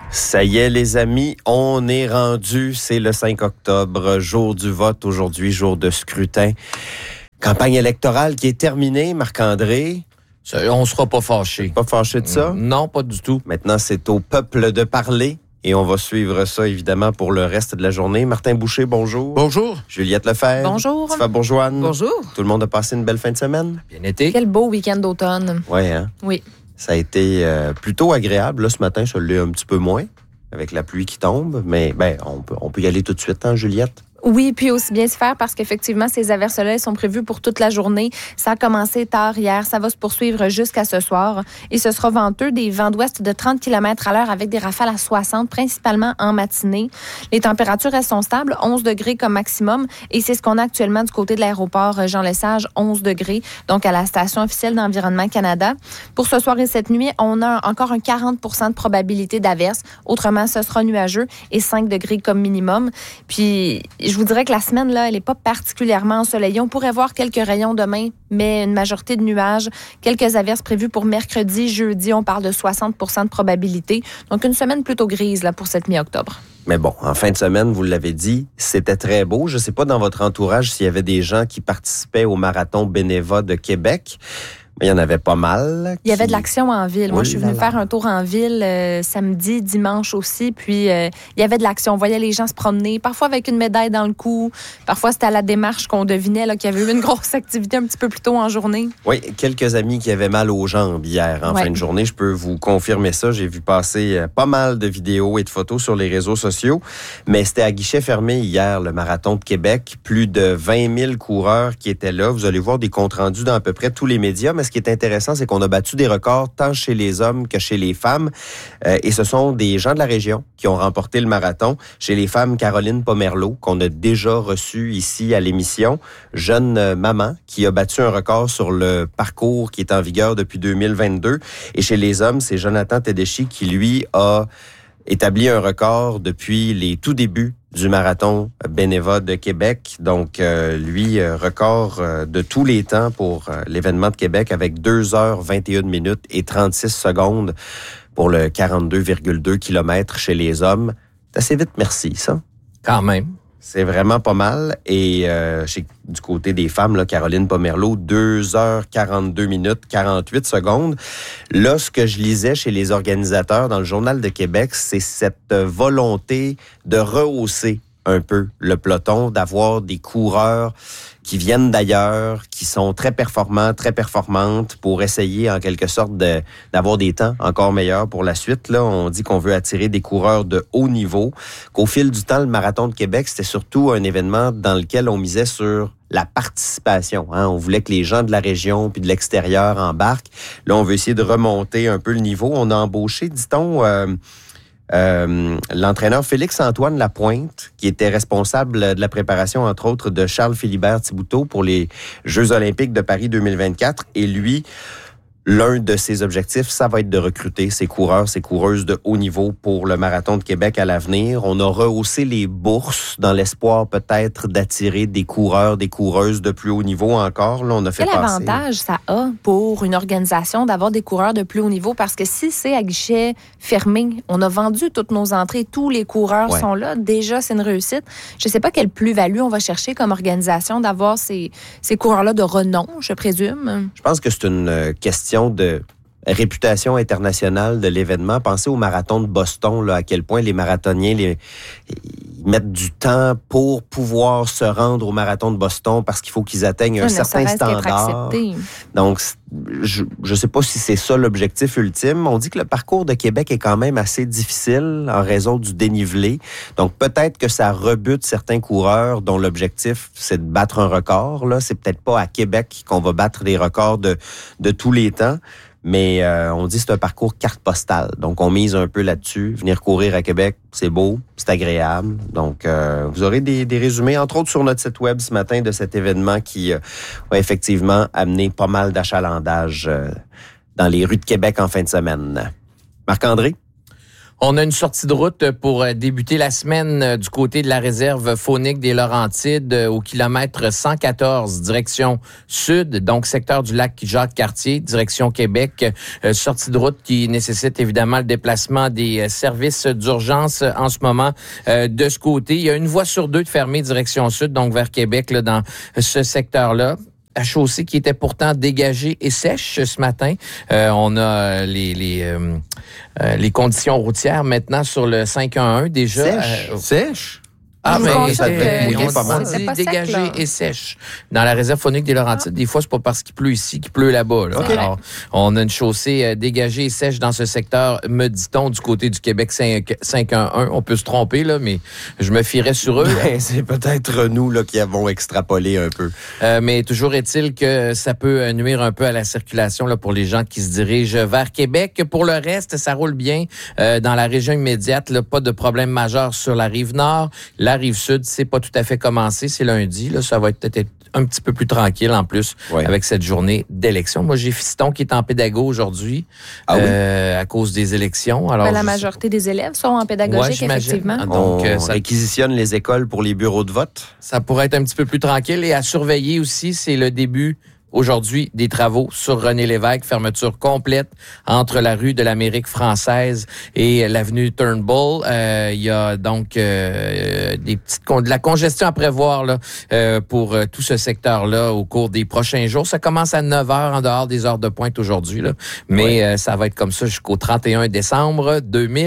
Ça y est, les amis, on est rendu. C'est le 5 octobre, jour du vote aujourd'hui, jour de scrutin. Campagne électorale qui est terminée, Marc-André. On ne sera pas fâchés. Pas fâché de ça? Non, pas du tout. Maintenant, c'est au peuple de parler. Et on va suivre ça, évidemment, pour le reste de la journée. Martin Boucher, bonjour. Bonjour. Juliette Lefebvre. Bonjour. Tiffa Bourgeoine. Bonjour. Tout le monde a passé une belle fin de semaine? Bien été. Quel beau week-end d'automne. Oui, hein? Oui. Ça a été plutôt agréable. Là, ce matin, ça l'est un petit peu moins, avec la pluie qui tombe. Mais on peut y aller tout de suite, hein, Juliette? Oui, puis aussi bien se faire parce qu'effectivement, ces averses-là sont prévues pour toute la journée. Ça a commencé tard hier, ça va se poursuivre jusqu'à ce soir. Et ce sera venteux, des vents d'ouest de 30 km/h avec des rafales à 60, principalement en matinée. Les températures, elles sont stables, 11 degrés comme maximum. Et c'est ce qu'on a actuellement du côté de l'aéroport Jean-Lesage, 11 degrés, donc à la station officielle d'Environnement Canada. Pour ce soir et cette nuit, on a encore un 40 % de probabilité d'averse. Autrement, ce sera nuageux et 5 degrés comme minimum. Puis, je vous dirais que la semaine, là, elle n'est pas particulièrement ensoleillée. On pourrait voir quelques rayons demain, mais une majorité de nuages. Quelques averses prévues pour mercredi, jeudi. On parle de 60 % de probabilité. Donc, une semaine plutôt grise là, pour cette mi-octobre. Mais bon, en fin de semaine, vous l'avez dit, c'était très beau. Je ne sais pas dans votre entourage s'il y avait des gens qui participaient au marathon Beneva de Québec. Il y en avait pas mal. Il y avait de l'action en ville. Moi, je suis venue faire un tour en ville samedi, dimanche aussi. Puis, il y avait de l'action. On voyait les gens se promener, parfois avec une médaille dans le cou. Parfois, c'était à la démarche qu'on devinait là, qu'il y avait eu une grosse activité un petit peu plus tôt en journée. Oui, quelques amis qui avaient mal aux jambes hier en fin de journée. Je peux vous confirmer ça. J'ai vu passer pas mal de vidéos et de photos sur les réseaux sociaux. Mais c'était à guichet fermé hier, le marathon de Québec. Plus de 20 000 coureurs qui étaient là. Vous allez voir des comptes rendus dans à peu près tous les médias. Mais ce qui est intéressant, c'est qu'on a battu des records tant chez les hommes que chez les femmes. Et ce sont des gens de la région qui ont remporté le marathon. Chez les femmes, Caroline Pomerleau, qu'on a déjà reçue ici à l'émission. Jeune maman qui a battu un record sur le parcours qui est en vigueur depuis 2022. Et chez les hommes, c'est Jonathan Tedeschi qui, lui, a établi un record depuis les tout débuts du marathon Beneva de Québec. Donc, record de tous les temps pour l'événement de Québec avec 2h21 minutes et 36 secondes pour le 42,2 km chez les hommes. C'est assez vite, merci, ça. Quand même. C'est vraiment pas mal. Et du côté des femmes, là, Caroline Pomerleau, 2h42 minutes, 48 secondes. Là, ce que je lisais chez les organisateurs dans le Journal de Québec, c'est cette volonté de rehausser un peu le peloton, d'avoir des coureurs qui viennent d'ailleurs, qui sont très performants, très performantes pour essayer en quelque sorte d'avoir des temps encore meilleurs pour la suite. Là, on dit qu'on veut attirer des coureurs de haut niveau, qu'au fil du temps, le Marathon de Québec, c'était surtout un événement dans lequel on misait sur la participation. Hein? On voulait que les gens de la région puis de l'extérieur embarquent. Là, on veut essayer de remonter un peu le niveau. On a embauché, dit-on, l'entraîneur Félix-Antoine Lapointe, qui était responsable de la préparation, entre autres, de Charles-Philibert Thibouteau pour les Jeux olympiques de Paris 2024. Et lui, l'un de ses objectifs, ça va être de recruter ces coureurs, ces coureuses de haut niveau pour le Marathon de Québec à l'avenir. On a rehaussé les bourses dans l'espoir peut-être d'attirer des coureurs, des coureuses de plus haut niveau encore. Là, on a fait Quel avantage ça a pour une organisation d'avoir des coureurs de plus haut niveau? Parce que si c'est à guichet fermé, on a vendu toutes nos entrées, tous les coureurs sont là. Déjà, c'est une réussite. Je ne sais pas quelle plus-value on va chercher comme organisation d'avoir ces coureurs-là de renom, je présume. Je pense que c'est une question de réputation internationale de l'événement. Pensez au marathon de Boston, là, à quel point les marathoniens ils mettent du temps pour pouvoir se rendre au marathon de Boston parce qu'il faut qu'ils atteignent un certain standard. Donc, je ne sais pas si c'est ça l'objectif ultime. On dit que le parcours de Québec est quand même assez difficile en raison du dénivelé. Donc, peut-être que ça rebute certains coureurs dont l'objectif, c'est de battre un record. Là, c'est peut-être pas à Québec qu'on va battre les records de tous les temps. Mais on dit que c'est un parcours carte postale. Donc, on mise un peu là-dessus. Venir courir à Québec, c'est beau, c'est agréable. Donc, vous aurez des résumés, entre autres sur notre site web ce matin, de cet événement qui a effectivement amené pas mal d'achalandage dans les rues de Québec en fin de semaine. Marc-André? On a une sortie de route pour débuter la semaine du côté de la réserve faunique des Laurentides au kilomètre 114, direction sud, donc secteur du lac Jacques-Cartier, direction Québec. Sortie de route qui nécessite évidemment le déplacement des services d'urgence en ce moment de ce côté. Il y a une voie sur deux de fermée direction sud, donc vers Québec, là, dans ce secteur-là. La chaussée qui était pourtant dégagée et sèche ce matin. On a les conditions routières maintenant sur le 511 déjà. Sèche? Ah, mais ça devait mouiller pas mal. C'était pas dégagé sec, là. et sèche. Dans la réserve faunique des Laurentides, des fois, c'est pas parce qu'il pleut ici qu'il pleut là-bas. Là. Okay. Alors, on a une chaussée dégagée et sèche dans ce secteur, me dit-on, du côté du Québec 511. On peut se tromper, là, mais je me fierais sur eux. Ben, c'est peut-être nous là, qui avons extrapolé un peu. Mais toujours est-il que ça peut nuire un peu à la circulation là, pour les gens qui se dirigent vers Québec. Pour le reste, ça roule bien dans la région immédiate. Là, pas de problème majeur sur la rive nord. La rive sud, c'est pas tout à fait commencé. C'est lundi. Là, ça va être peut-être un petit peu plus tranquille en plus avec cette journée d'élection. Moi, j'ai fiston qui est en pédago aujourd'hui à cause des élections. Alors, la majorité des élèves sont en pédagogique, effectivement. Donc, on réquisitionne les écoles pour les bureaux de vote. Ça pourrait être un petit peu plus tranquille. Et à surveiller aussi, c'est le début aujourd'hui des travaux sur René Lévesque, fermeture complète entre la rue de l'Amérique française et l'avenue Turnbull. Il y a donc de la congestion à prévoir là, pour tout ce secteur-là au cours des prochains jours. Ça commence à 9h en dehors des heures de pointe aujourd'hui, là, mais ça va être comme ça jusqu'au 31 décembre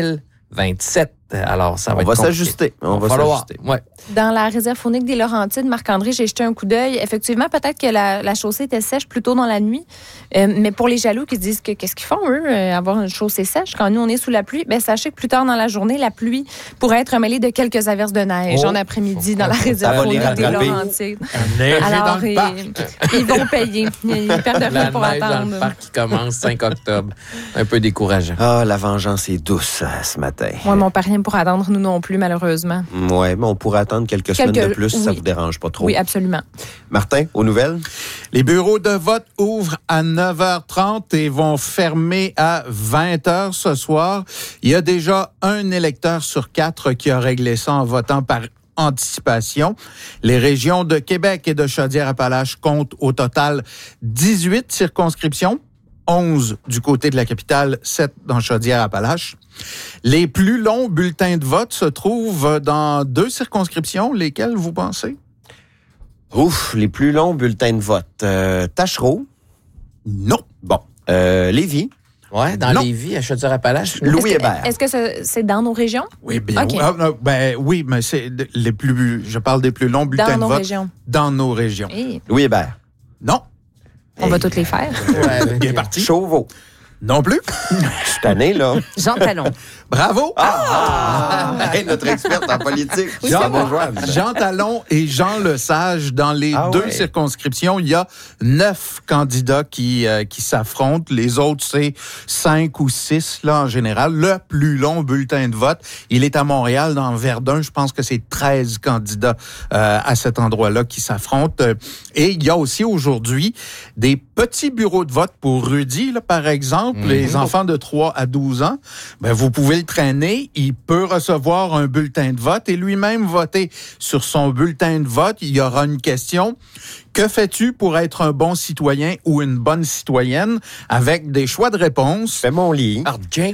2027. Alors, ça va être s'ajuster. On va s'ajuster. Ouais. Dans la réserve faunique des Laurentides, Marc-André, j'ai jeté un coup d'œil. Effectivement, peut-être que la chaussée était sèche plus tôt dans la nuit. Mais pour les jaloux qui se disent que qu'est-ce qu'ils font, eux, avoir une chaussée sèche quand nous, on est sous la pluie, sachez que plus tard dans la journée, la pluie pourrait être mêlée de quelques averses de neige en après-midi dans la réserve faunique des Laurentides. Alors, ils vont payer. Ils perdent rien pour attendre. La neige dans le parc qui commence 5 octobre. Un peu décourageant. Ah, la vengeance est douce ce matin. Moi, mon père rien pour attendre, nous non plus, malheureusement. Oui, mais on pourrait attendre quelques semaines de plus, ça vous dérange pas trop. Oui, absolument. Martin, aux nouvelles? Les bureaux de vote ouvrent à 9h30 et vont fermer à 20h ce soir. Il y a déjà un électeur sur 4 qui a réglé ça en votant par anticipation. Les régions de Québec et de Chaudière-Appalaches comptent au total 18 circonscriptions. 11 du côté de la capitale, 7 dans Chaudière-Appalaches. Les plus longs bulletins de vote se trouvent dans 2 circonscriptions. Lesquelles, vous pensez? Ouf, les plus longs bulletins de vote. Tachereau? Non. Bon. Lévis? Ouais, dans Lévis, à Chaudière-Appalaches. Louis Hébert. Est-ce que c'est dans nos régions? Oui, bien. Okay. Oui, mais c'est les plus. Je parle des plus longs bulletins de vote régions. Dans nos régions. Hey. Louis Hébert? Non. On va toutes les faire. Ouais, bien parti. Chauveau? Non plus. Je suis tanné, là. Jean Talon. Bravo. Hey, notre experte en politique. Jean Talon et Jean Lesage, dans les 2 circonscriptions, il y a 9 candidats qui s'affrontent. Les autres, c'est 5 ou 6, là, en général. Le plus long bulletin de vote, il est à Montréal, dans Verdun. Je pense que c'est 13 candidats à cet endroit-là qui s'affrontent. Et il y a aussi aujourd'hui des petits bureaux de vote pour Rudy, là, par exemple. Les enfants de 3 à 12 ans, vous pouvez le traîner. Il peut recevoir un bulletin de vote et lui-même voter. Sur son bulletin de vote, il y aura une question. Que fais-tu pour être un bon citoyen ou une bonne citoyenne? Avec des choix de réponse. Fais mon lit.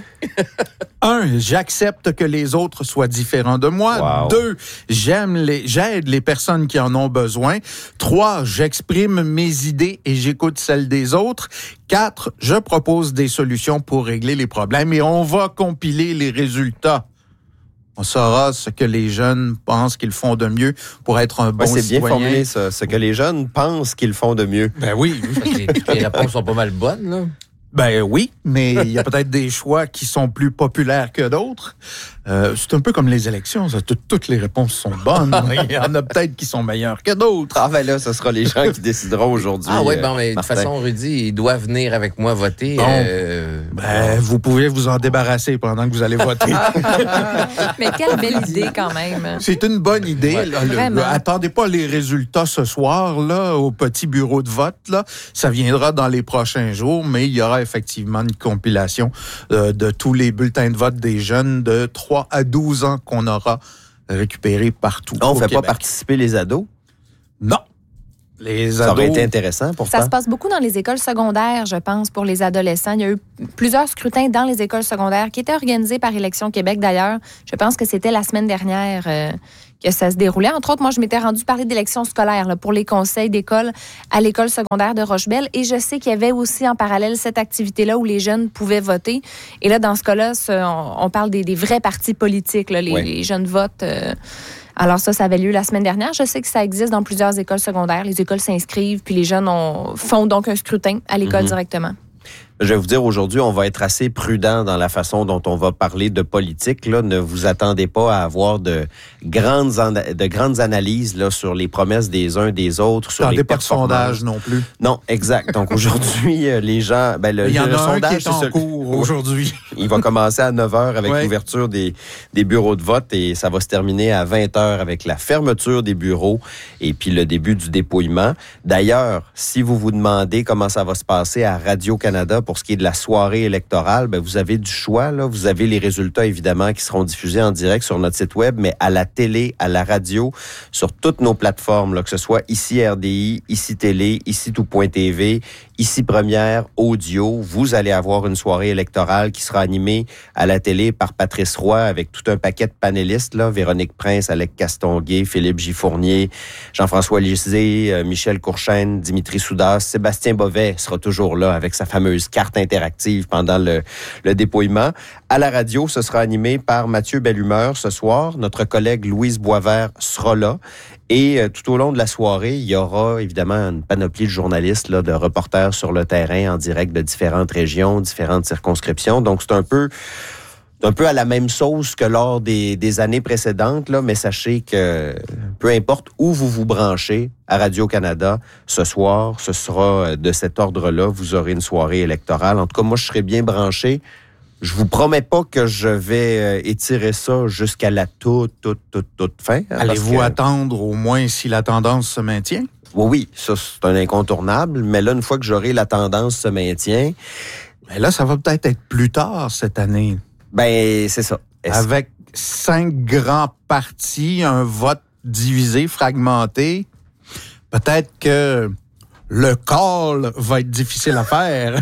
1, j'accepte que les autres soient différents de moi. Wow. 2, j'aide les personnes qui en ont besoin. 3, j'exprime mes idées et j'écoute celles des autres. 4, je propose des solutions pour régler les problèmes et on va compiler les résultats. On saura ce que les jeunes pensent qu'ils font de mieux pour être un bon citoyen. C'est bien formulé, ça. Ce que les jeunes pensent qu'ils font de mieux. Ben oui. Les réponses sont pas mal bonnes, là. Ben oui, mais il y a peut-être des choix qui sont plus populaires que d'autres. C'est un peu comme les élections. Toutes les réponses sont bonnes. Il y en a peut-être qui sont meilleures que d'autres. Ah ben là, ce sera les gens qui décideront aujourd'hui. Ah oui, mais de toute façon, Rudy, il doit venir avec moi voter. Vous pouvez vous en débarrasser pendant que vous allez voter. Mais quelle belle idée quand même. C'est une bonne idée. Ouais, là, attendez pas les résultats ce soir là, au petit bureau de vote. Là. Ça viendra dans les prochains jours, mais il y aura avoir effectivement une compilation de tous les bulletins de vote des jeunes de 3 à 12 ans qu'on aura récupérés partout. On ne fait Québec. pas participer les ados? Non. Les Ça ados, aurait été intéressant pourtant. Ça se passe beaucoup dans les écoles secondaires, je pense, pour les adolescents. Il y a eu plusieurs scrutins dans les écoles secondaires qui étaient organisés par Élections Québec, d'ailleurs. Je pense que c'était la semaine dernière que ça se déroulait. Entre autres, moi, je m'étais rendue parler d'élections scolaires là, pour les conseils d'école à l'école secondaire de Rochebelle. Et je sais qu'il y avait aussi en parallèle cette activité-là où les jeunes pouvaient voter. Et là, dans ce cas-là, on parle des vrais partis politiques. Là, les jeunes votent... Alors ça avait lieu la semaine dernière. Je sais que ça existe dans plusieurs écoles secondaires. Les écoles s'inscrivent, puis les jeunes font donc un scrutin à l'école directement. Je vais vous dire, aujourd'hui, on va être assez prudent dans la façon dont on va parler de politique. Là. Ne vous attendez pas à avoir de grandes analyses là, sur les promesses des uns des autres, sur les performances. Pas de sondage non plus. Non, exact. Donc aujourd'hui, les gens... il y en a un sondage, qui est en cours aujourd'hui. Il va commencer à 9h avec l'ouverture des bureaux de vote et ça va se terminer à 20h avec la fermeture des bureaux et puis le début du dépouillement. D'ailleurs, si vous vous demandez comment ça va se passer à Radio-Canada pour ce qui est de la soirée électorale, ben vous avez du choix. Là. Vous avez les résultats, évidemment, qui seront diffusés en direct sur notre site web, mais à la télé, à la radio, sur toutes nos plateformes, là, que ce soit ici RDI, ici Télé, ici Tout.tv, ici Première, Audio. Vous allez avoir une soirée électorale qui sera animée à la télé par Patrice Roy avec tout un paquet de panélistes, là, Véronique Prince, Alec Castonguay, Philippe Gifournier, Jean-François Lisée, Michel Courchaine, Dimitri Soudas, Sébastien Bovet sera toujours là avec sa fameuse carte interactive pendant le dépouillement. À la radio, ce sera animé par Mathieu Bellumeur ce soir. Notre collègue Louise Boisvert sera là. Et tout au long de la soirée, il y aura évidemment une panoplie de journalistes, là, de reporters sur le terrain en direct de différentes régions, différentes circonscriptions. Donc, c'est un peu à la même sauce que lors des années précédentes, là, mais sachez que peu importe où vous vous branchez à Radio-Canada, ce soir, ce sera de cet ordre-là. Vous aurez une soirée électorale. En tout cas, moi, je serai bien branché. Je vous promets pas que je vais étirer ça jusqu'à la toute fin. Allez-vous attendre au moins si la tendance se maintient? Oui, ça, c'est un incontournable. Mais là, une fois que j'aurai la tendance se maintient... Mais là, ça va peut-être être plus tard cette année. Ben, c'est ça. Avec 5 grands partis, un vote divisé, fragmenté, peut-être que le call va être difficile à faire.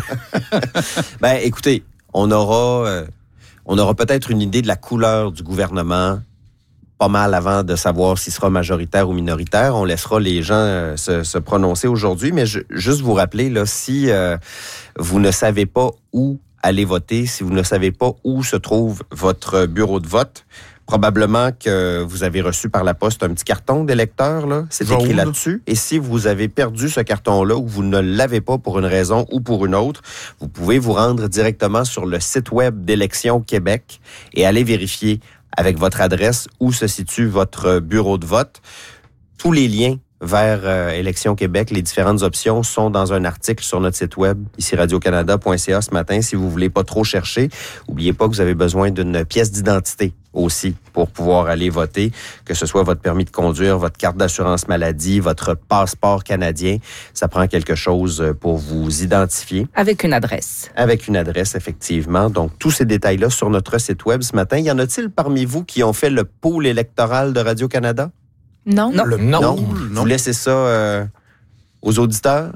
Ben, écoutez, on aura peut-être une idée de la couleur du gouvernement pas mal avant de savoir s'il sera majoritaire ou minoritaire. On laissera les gens se prononcer aujourd'hui, mais juste vous rappeler, là, si vous ne savez pas où aller voter, si vous ne savez pas où se trouve votre bureau de vote, probablement que vous avez reçu par la poste un petit carton d'électeur, là. C'est écrit là-dessus. Et si vous avez perdu ce carton-là ou vous ne l'avez pas pour une raison ou pour une autre, vous pouvez vous rendre directement sur le site web d'Élections Québec et aller vérifier avec votre adresse où se situe votre bureau de vote. Tous les liens vers Élections Québec, les différentes options sont dans un article sur notre site web, ici radiocanada.ca ce matin, si vous voulez pas trop chercher. N'oubliez pas que vous avez besoin d'une pièce d'identité aussi pour pouvoir aller voter, que ce soit votre permis de conduire, votre carte d'assurance maladie, votre passeport canadien. Ça prend quelque chose pour vous identifier. Avec une adresse. Avec une adresse, effectivement. Donc, tous ces détails-là sur notre site web ce matin. Y en a-t-il parmi vous qui ont fait le pôle électoral de Radio-Canada? Non. Non. Vous laissez ça aux auditeurs?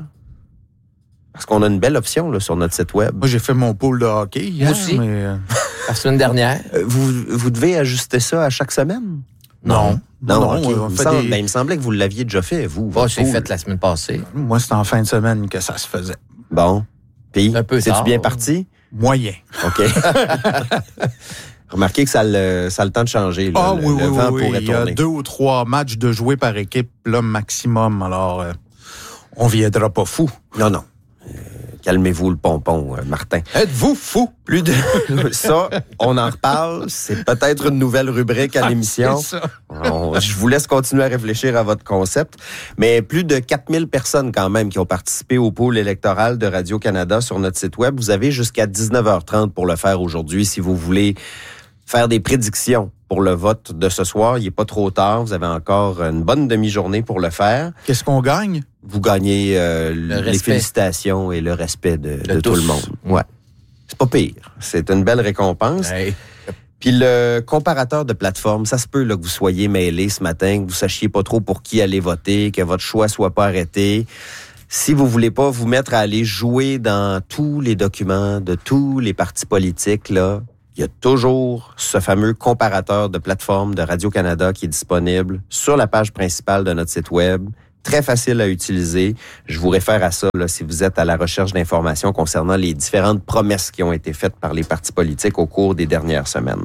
Parce qu'on a une belle option là, sur notre site web. Moi, j'ai fait mon pôle de hockey hier. Moi aussi. Mais... La semaine dernière. Vous devez ajuster ça à chaque semaine? Non. Okay. Il me semblait que vous l'aviez déjà fait, vous. C'est fait la semaine passée. Moi, c'est en fin de semaine que ça se faisait. Bon. Puis, c'est-tu bien tard. parti? Moyen. OK. Remarquez que ça a le temps de changer. Là, oui. Pourrait tourner. Il y a 2 ou 3 matchs de jouer par équipe, là, maximum. Alors, on viendra pas fou. Non. Calmez-vous le pompon, Martin. Êtes-vous fou? Plus de ça, on en reparle. C'est peut-être une nouvelle rubrique à l'émission. C'est ça. Je vous laisse continuer à réfléchir à votre concept. Mais plus de 4000 personnes quand même qui ont participé au pôle électoral de Radio-Canada sur notre site web. Vous avez jusqu'à 19h30 pour le faire aujourd'hui si vous voulez faire des prédictions pour le vote de ce soir. Il n'est pas trop tard. Vous avez encore une bonne demi-journée pour le faire. Qu'est-ce qu'on gagne? Vous gagnez les félicitations et le respect de tout le monde. Ouais. C'est pas pire. C'est une belle récompense. Hey. Puis le comparateur de plateforme, ça se peut là, que vous soyez mêlé ce matin, que vous sachiez pas trop pour qui aller voter, que votre choix soit pas arrêté. Si vous voulez pas vous mettre à aller jouer dans tous les documents de tous les partis politiques, là, il y a toujours ce fameux comparateur de plateforme de Radio-Canada qui est disponible sur la page principale de notre site web. Très facile à utiliser. Je vous réfère à ça là, si vous êtes à la recherche d'informations concernant les différentes promesses qui ont été faites par les partis politiques au cours des dernières semaines.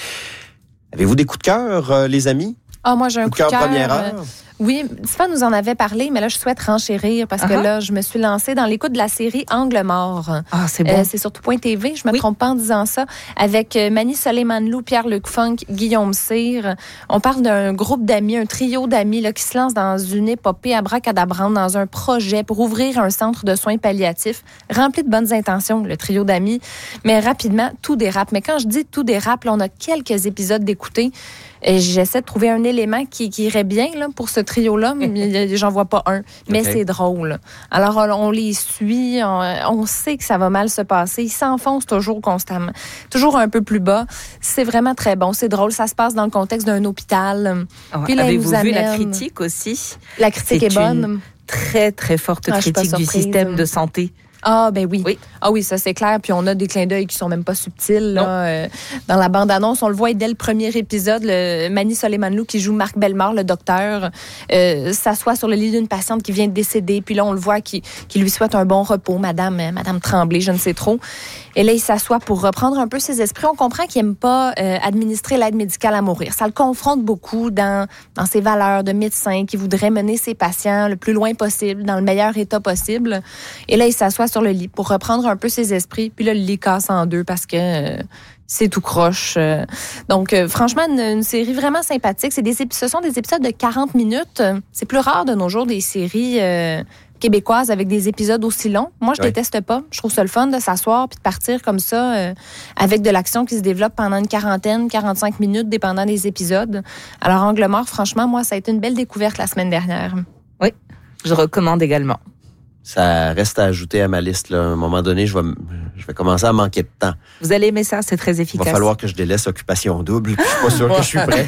Avez-vous des coups de cœur, les amis? Moi, j'ai un coup de cœur. Première heure? Oui, Stéphane nous en avait parlé, mais là, je souhaite renchérir parce que là, je me suis lancée dans l'écoute de la série Angle mort. Ah, c'est bon. C'est sur tout.tv, je me trompe pas en disant ça, avec Mani Soleiman-Lou, Pierre-Luc Funk, Guillaume Cyr. On parle d'un groupe d'amis, un trio d'amis là, qui se lance dans une épopée abracadabrante, dans un projet pour ouvrir un centre de soins palliatifs rempli de bonnes intentions, le trio d'amis. Mais rapidement, tout dérape. Mais quand je dis tout dérape, là, on a quelques épisodes d'écouter. Et j'essaie de trouver un élément qui irait bien là, pour ce trio-là, mais j'en vois pas un. Mais c'est drôle. Alors, on les suit, on sait que ça va mal se passer. Ils s'enfoncent toujours constamment, toujours un peu plus bas. C'est vraiment très bon, c'est drôle. Ça se passe dans le contexte d'un hôpital. Puis là, avez-vous vu la critique aussi? La critique est bonne. Une très, très forte critique du système de santé. Ah, ben oui. Ah oui, ça c'est clair. Puis on a des clins d'œil qui sont même pas subtils. Là. Dans la bande-annonce, on le voit dès le premier épisode, le Mani Soleiman-Lou qui joue Marc Bellemare, le docteur, s'assoit sur le lit d'une patiente qui vient de décéder. Puis là, on le voit qui lui souhaite un bon repos, Madame Tremblay, je ne sais trop. Et là, il s'assoit pour reprendre un peu ses esprits. On comprend qu'il n'aime pas administrer l'aide médicale à mourir. Ça le confronte beaucoup dans ses valeurs de médecin qui voudrait mener ses patients le plus loin possible, dans le meilleur état possible. Et là, il s'assoit sur le lit pour reprendre un peu ses esprits. Puis là, le lit casse en deux parce que c'est tout croche. Donc, franchement, une série vraiment sympathique. Ce sont des épisodes de 40 minutes. C'est plus rare de nos jours des séries québécoises avec des épisodes aussi longs. Moi, je déteste pas. Je trouve ça le fun de s'asseoir puis de partir comme ça avec de l'action qui se développe pendant une 45 minutes, dépendant des épisodes. Alors, Angle mort, franchement, moi, ça a été une belle découverte la semaine dernière. Oui, je recommande également. Ça reste à ajouter à ma liste. Là. À un moment donné, je vais commencer à manquer de temps. Vous allez aimer ça, c'est très efficace. Il va falloir que je délaisse Occupation Double. Je suis pas sûr que je suis prêt.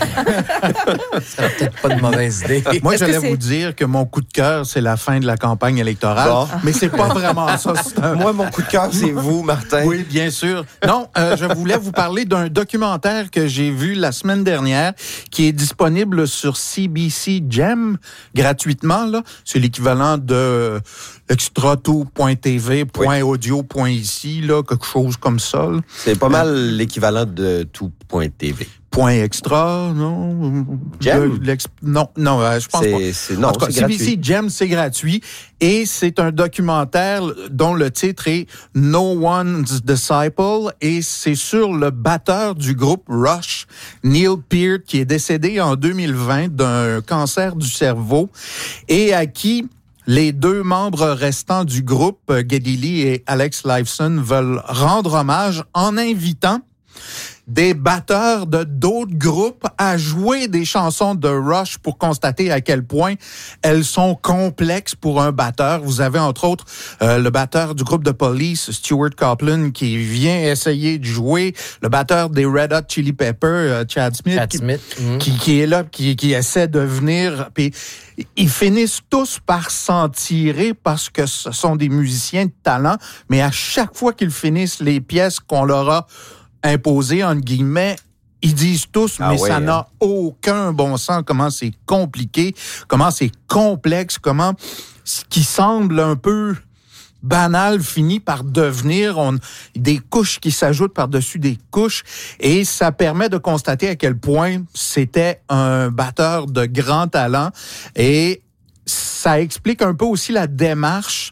Ça serait peut-être pas de mauvaise idée. Moi, j'allais vous dire que mon coup de cœur, c'est la fin de la campagne électorale. Bon. Mais c'est pas vraiment ça. Moi, mon coup de cœur, c'est vous, Martin. Oui, bien sûr. Non, je voulais vous parler d'un documentaire que j'ai vu la semaine dernière qui est disponible sur CBC Gem gratuitement. Là. C'est l'équivalent de extra-tout.tv, .audio, .ici, là, quelque chose comme ça. Là. C'est pas mal l'équivalent de tout.tv. .extra, non? Gem? Non, je pense pas. Non, en tout cas, c'est gratuit. CBC Gem, c'est gratuit. Et c'est un documentaire dont le titre est No One's Disciple. Et c'est sur le batteur du groupe Rush, Neil Peart, qui est décédé en 2020 d'un cancer du cerveau et à qui les deux membres restants du groupe, Geddy Lee et Alex Lifeson, veulent rendre hommage en invitant des batteurs de d'autres groupes à jouer des chansons de Rush pour constater à quel point elles sont complexes pour un batteur. Vous avez entre autres le batteur du groupe de Police, Stuart Copeland, qui vient essayer de jouer, le batteur des Red Hot Chili Peppers, Chad Smith, qui est là, qui essaie de venir. Puis ils finissent tous par s'en tirer parce que ce sont des musiciens de talent, mais à chaque fois qu'ils finissent les pièces qu'on leur a imposé, entre guillemets, ils disent tous, mais ça n'a aucun bon sens, comment c'est compliqué, comment c'est complexe, comment ce qui semble un peu banal finit par devenir des couches qui s'ajoutent par-dessus des couches, et ça permet de constater à quel point c'était un batteur de grand talent, et ça explique un peu aussi la démarche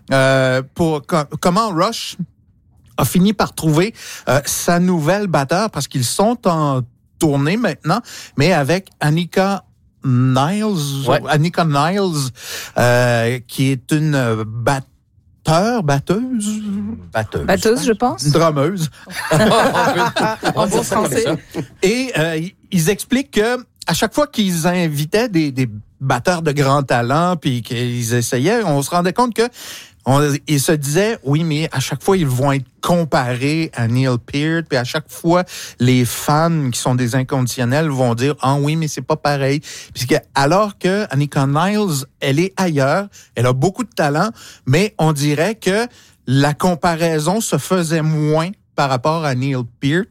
pour comment Rush a fini par trouver sa nouvelle batteur, parce qu'ils sont en tournée maintenant, mais avec Anika Niles, qui est une Batteuse, je pense. Drameuse. En bon français. Et ils expliquent que à chaque fois qu'ils invitaient des batteurs de grand talent, puis qu'ils essayaient, on se rendait compte que ils se disaient, oui, mais à chaque fois, ils vont être comparés à Neil Peart, puis à chaque fois, les fans qui sont des inconditionnels vont dire, ah oui, mais c'est pas pareil. Puisque, alors que Anika Niles, elle est ailleurs, elle a beaucoup de talent, mais on dirait que la comparaison se faisait moins par rapport à Neil Peart.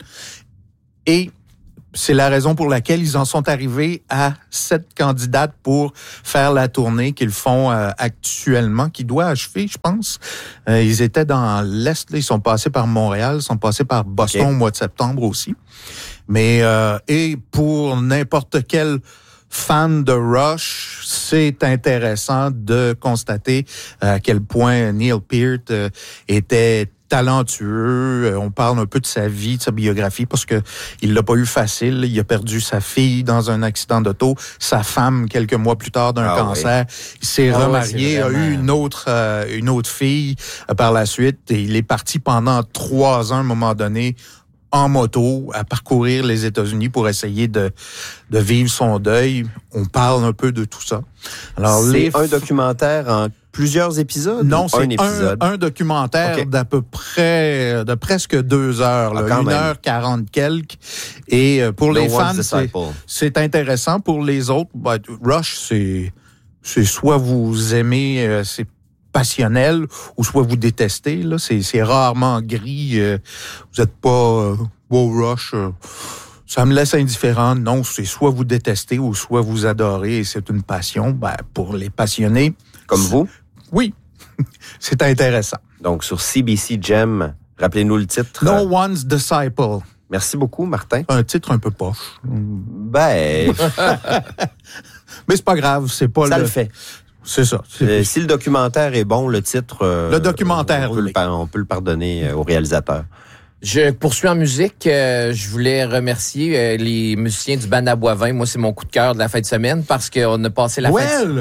Et c'est la raison pour laquelle ils en sont arrivés à 7 candidates pour faire la tournée qu'ils font actuellement, qui doit achever, je pense. Ils étaient dans l'Est, là, ils sont passés par Montréal, ils sont passés par Boston au mois de septembre aussi. Mais et pour n'importe quel fan de Rush, c'est intéressant de constater à quel point Neil Peart était talentueux. On parle un peu de sa vie, de sa biographie, parce que il l'a pas eu facile. Il a perdu sa fille dans un accident d'auto, sa femme quelques mois plus tard d'un cancer. Oui. Il s'est remarié, a eu une autre fille par la suite, et il est parti pendant 3 ans à un moment donné en moto à parcourir les États-Unis pour essayer de vivre son deuil. On parle un peu de tout ça. Alors, c'est un documentaire en plusieurs épisodes? Non, c'est un documentaire d'à peu près, de presque 2 heures, 1h40 quelques. Et pour les fans, c'est intéressant. Pour les autres, Rush, c'est soit vous aimez, c'est passionnel, ou soit vous détestez. Là, c'est rarement gris. Vous n'êtes pas Rush. Ça me laisse indifférent. Non, c'est soit vous détestez ou soit vous adorez. Et c'est une passion. Pour les passionnés, comme vous. Oui, c'est intéressant. Donc, sur CBC Gem, rappelez-nous le titre. No One's Disciple. Merci beaucoup, Martin. Un titre un peu poche. Mais c'est pas grave, c'est pas ça le fait. C'est ça. Si le documentaire est bon, le titre... le documentaire, on peut le pardonner au réalisateur. Je poursuis en musique. Je voulais remercier les musiciens du Band à Boivin. Moi, c'est mon coup de cœur de la fin de semaine parce qu'on a passé la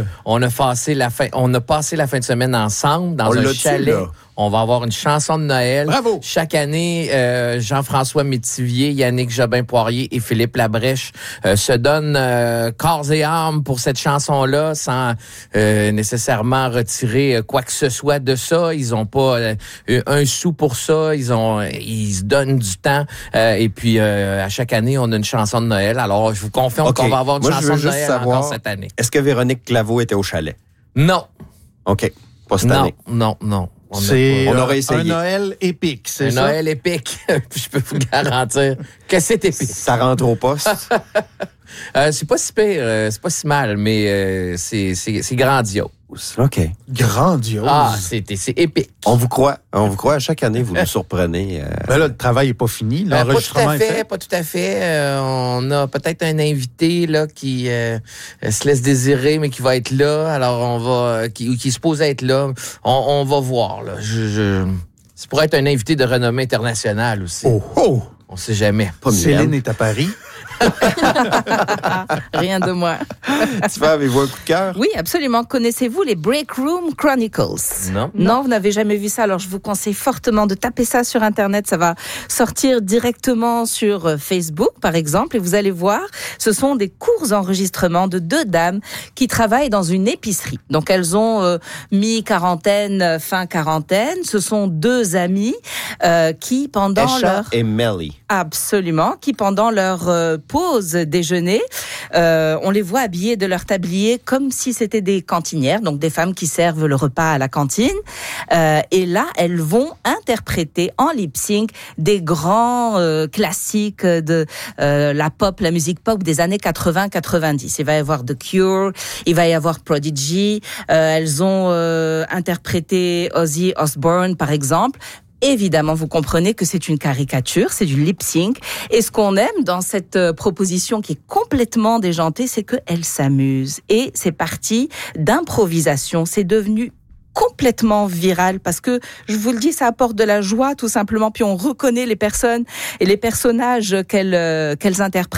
fin de semaine ensemble dans un chalet. On va avoir une chanson de Noël. Bravo! Chaque année, Jean-François Métivier, Yannick Jobin-Poirier et Philippe Labrèche se donnent corps et âme pour cette chanson-là sans nécessairement retirer quoi que ce soit de ça. Ils ont pas un sou pour ça. Ils se donnent du temps. Et puis, à chaque année, on a une chanson de Noël. Alors, je vous confirme qu'on va avoir une chanson de Noël encore cette année. Est-ce que Véronique Claveau était au chalet? Non. OK. Pas cette année. Non. On aurait essayé. Un Noël épique, c'est ça? Un Noël épique. Je peux vous garantir que c'est épique. Ça rentre au poste? C'est pas si pire, c'est pas si mal, mais c'est grandiose. OK. Grandiose? Ah, c'est épique. On vous croit à chaque année, vous nous surprenez. Ben là, le travail n'est pas fini, l'enregistrement est fait. Pas tout à fait. On a peut-être un invité là qui se laisse désirer, mais qui va être là. Alors, qui se pose être là. On va voir, là. Ça pourrait être un invité de renommée internationale aussi. Oh! On sait jamais. Céline est à Paris. Rien de moins. Tiva, avez-vous un coup de cœur? Oui, absolument. Connaissez-vous les Break Room Chronicles? Non, vous n'avez jamais vu ça. Alors, je vous conseille fortement de taper ça sur Internet. Ça va sortir directement sur Facebook, par exemple, et vous allez voir, ce sont des courts enregistrements de 2 dames qui travaillent dans une épicerie. Donc, elles ont mi-quarantaine, fin quarantaine. Ce sont 2 amies qui, pendant Esha et Melly. Absolument, qui pendant leur pause déjeuner, on les voit habillées de leur tablier comme si c'était des cantinières, donc des femmes qui servent le repas à la cantine. Et là, elles vont interpréter en lip-sync des grands classiques de la musique pop des années 80-90. Il va y avoir The Cure, il va y avoir Prodigy. Elles ont interprété Ozzy Osbourne, par exemple. Évidemment, vous comprenez que c'est une caricature, c'est du lip-sync. Et ce qu'on aime dans cette proposition qui est complètement déjantée, c'est qu'elle s'amuse. Et c'est parti d'improvisation. C'est devenu complètement viral parce que, je vous le dis, ça apporte de la joie tout simplement, puis on reconnaît les personnes et les personnages qu'elles interprètent.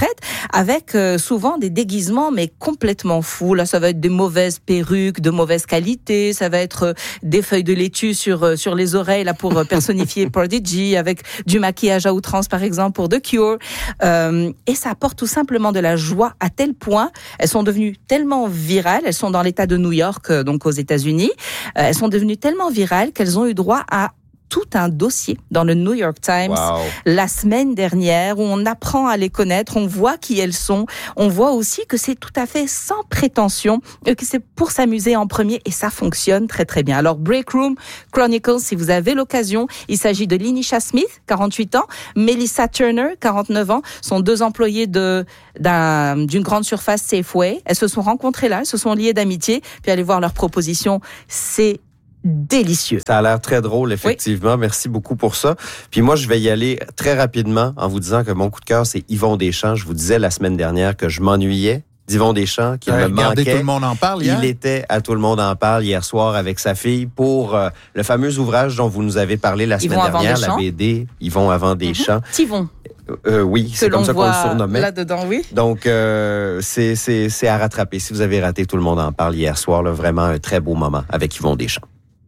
avec souvent des déguisements, mais complètement fous. Là, ça va être des mauvaises perruques, de mauvaise qualité, ça va être des feuilles de laitue sur les oreilles là pour personnifier Prodigy, avec du maquillage à outrance, par exemple, pour The Cure. Et ça apporte tout simplement de la joie à tel point. Elles sont devenues tellement virales, elles sont dans l'État de New York, donc aux États-Unis. Elles sont devenues tellement virales qu'elles ont eu droit à tout un dossier dans le New York Times la semaine dernière où on apprend à les connaître, on voit qui elles sont, on voit aussi que c'est tout à fait sans prétention, que c'est pour s'amuser en premier et ça fonctionne très très bien. Alors Break Room Chronicles, si vous avez l'occasion, il s'agit de Linisha Smith, 48 ans, Melissa Turner, 49 ans, sont deux employées d'une grande surface Safeway. Elles se sont rencontrées là, elles se sont liées d'amitié, puis allez voir leurs propositions, c'est délicieux. Ça a l'air très drôle, effectivement. Oui. Merci beaucoup pour ça. Puis moi, je vais y aller très rapidement en vous disant que mon coup de cœur, c'est Yvon Deschamps. Je vous disais la semaine dernière que je m'ennuyais d'Yvon Deschamps, qu'il me manquait. Tout le monde en parle hier. Il était à Tout le monde en parle hier soir avec sa fille pour le fameux ouvrage dont vous nous avez parlé la semaine dernière, la BD Yvon avant Deschamps. Yvon. Oui, c'est comme ça qu'on le surnommait. Là-dedans, oui. Donc, c'est à rattraper. Si vous avez raté Tout le monde en parle hier soir, là, vraiment un très beau moment avec Yvon Deschamps.